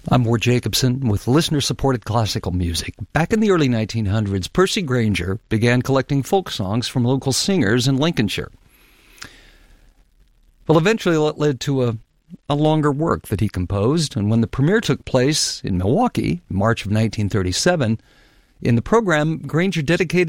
I'm Ward Jacobson with listener-supported classical music. Back in the early 1900s, Percy Grainger began collecting folk songs from local singers in Lincolnshire. Well, eventually it led to a longer work that he composed, and when the premiere took place in Milwaukee, March of 1937, in the program, Grainger dedicated